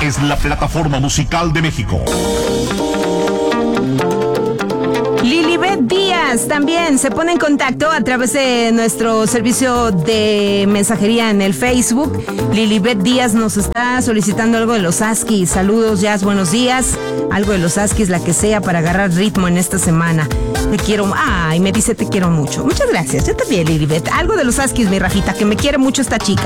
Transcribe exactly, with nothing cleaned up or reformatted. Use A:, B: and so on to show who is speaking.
A: es la plataforma musical de México.
B: Lilibet Díaz también se pone en contacto a través de nuestro servicio de mensajería en el Facebook. Lilibet Díaz nos está solicitando algo de los Askis. Saludos, Jazz, buenos días. Algo de los Askis, la que sea, para agarrar ritmo en esta semana. Te quiero, ay, me dice te quiero mucho. Muchas gracias, yo también, Lilibet. Algo de los Askis, mi Rafita, que me quiere mucho esta chica.